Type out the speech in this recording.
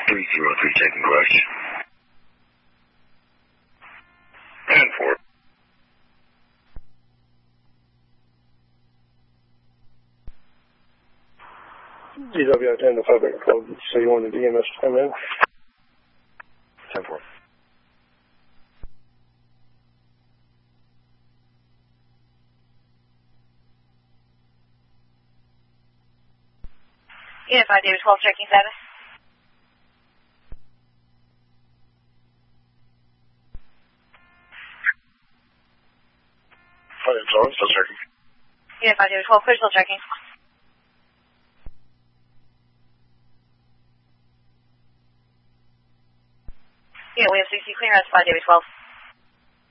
303 taking question. And 4. DWI 10 to 5 Baker 12. So you wanted EMS to come in? 10-4. Unit 5 David 12 checking status. Still checking. Unit 5 David 12 clear, still checking. Unit, we have CC clearance 5 David 12.